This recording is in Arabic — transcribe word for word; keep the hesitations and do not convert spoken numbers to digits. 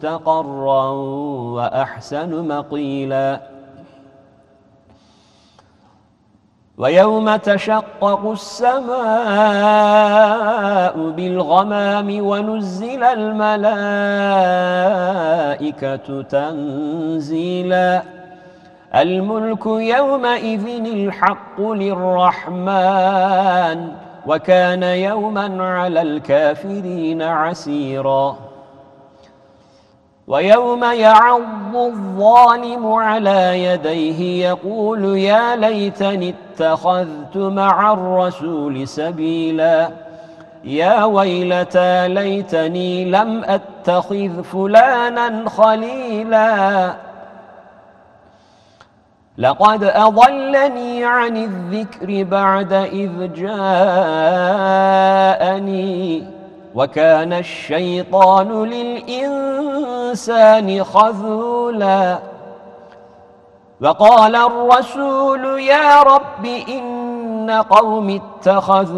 مستقرا وأحسن مقيلا ويوم تشقق السماء بالغمام ونزل الملائكة تنزيلا الملك يومئذ الحق للرحمن وكان يوما على الكافرين عسيرا ويوم يعض الظالم على يديه يقول يا ليتني اتخذت مع الرسول سبيلا يا ويلتى ليتني لم أتخذ فلانا خليلا لقد أضلني عن الذكر بعد إذ جاءني وكان الشيطان للإنسان خذولا وقال الرسول يا رب إن قوم اتخذوا